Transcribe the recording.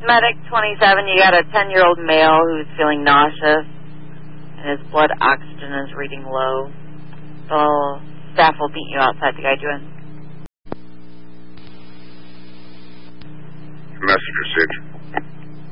Medic 27, you got a 10-year-old male who's feeling nauseous, and his blood oxygen is reading low. So staff will meet you outside to guide you in. Messenger 6.